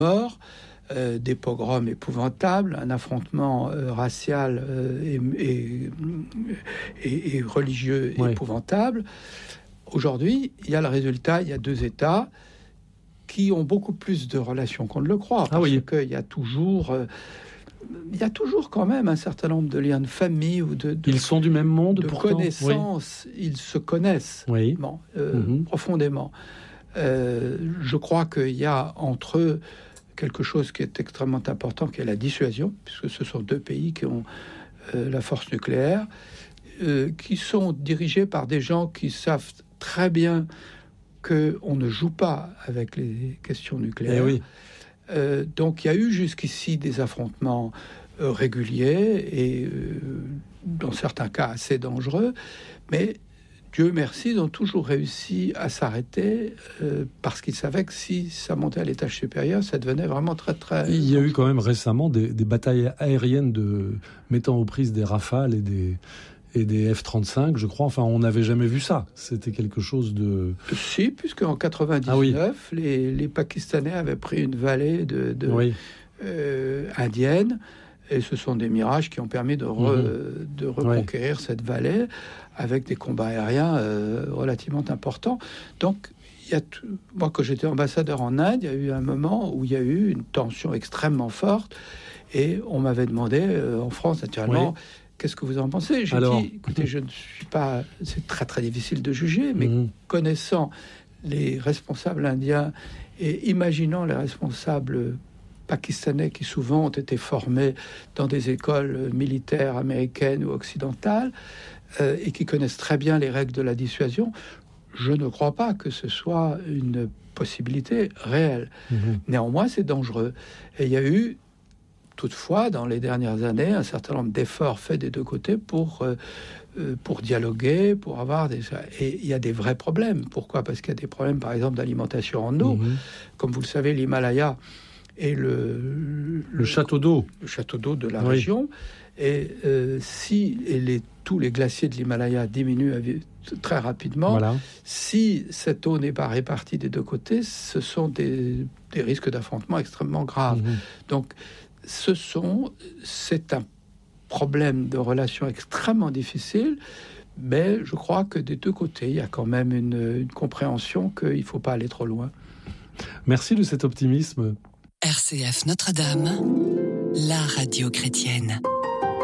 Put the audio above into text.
morts, des pogroms épouvantables, un affrontement racial et religieux épouvantable. Aujourd'hui, il y a le résultat, il y a 2 États qui ont beaucoup plus de relations qu'on ne le croit, parce qu'il y a toujours quand même un certain nombre de liens de famille ou de ils sont du même monde, de pourtant. Connaissances. Ils se connaissent profondément. Je crois qu'il y a entre eux quelque chose qui est extrêmement important, qui est la dissuasion, puisque ce sont 2 pays qui ont la force nucléaire, qui sont dirigés par des gens qui savent très bien qu'on ne joue pas avec les questions nucléaires. Donc il y a eu jusqu'ici des affrontements réguliers et dans certains cas assez dangereux, mais Dieu merci, ils ont toujours réussi à s'arrêter parce qu'ils savaient que si ça montait à l'étage supérieur, ça devenait vraiment très très... Il y a eu quand même récemment des batailles aériennes mettant aux prises des Rafales et des F-35, je crois. Enfin, on n'avait jamais vu ça. C'était quelque chose de... Si, puisque en 99, les Pakistanais avaient pris une vallée indienne, et ce sont des mirages qui ont permis de reconquérir cette vallée avec des combats aériens relativement importants. Donc, moi, quand j'étais ambassadeur en Inde, il y a eu un moment où il y a eu une tension extrêmement forte, et on m'avait demandé, en France, naturellement, qu'est-ce que vous en pensez ? J'ai dit, écoutez, je ne suis pas... C'est très, très difficile de juger, mais connaissant les responsables indiens et imaginant les responsables pakistanais qui souvent ont été formés dans des écoles militaires américaines ou occidentales et qui connaissent très bien les règles de la dissuasion, je ne crois pas que ce soit une possibilité réelle. Néanmoins, c'est dangereux. Et il y a eu toutefois, dans les dernières années, un certain nombre d'efforts faits des 2 côtés pour dialoguer, pour avoir des... Et il y a des vrais problèmes. Pourquoi ? Parce qu'il y a des problèmes, par exemple, d'alimentation en eau. Comme vous le savez, l'Himalaya est le château d'eau. Le château d'eau de la région. Et tous les glaciers de l'Himalaya diminuent très rapidement. Si cette eau n'est pas répartie des 2 côtés, ce sont des risques d'affrontement extrêmement graves. Donc, c'est un problème de relation extrêmement difficile, mais je crois que des 2 côtés, il y a quand même une compréhension qu'il ne faut pas aller trop loin. Merci de cet optimisme. RCF Notre-Dame, la radio chrétienne.